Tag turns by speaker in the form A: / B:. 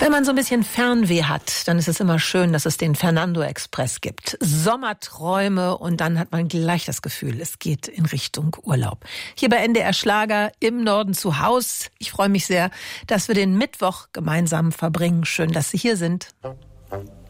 A: Wenn man so ein bisschen Fernweh hat, dann ist es immer schön, dass es den Fernando Express gibt. Sommerträume und dann hat man gleich das Gefühl, es geht in Richtung Urlaub. Hier bei NDR Schlager im Norden zu Haus. Ich freue mich sehr, dass wir den Mittwoch gemeinsam verbringen. Schön, dass Sie hier sind.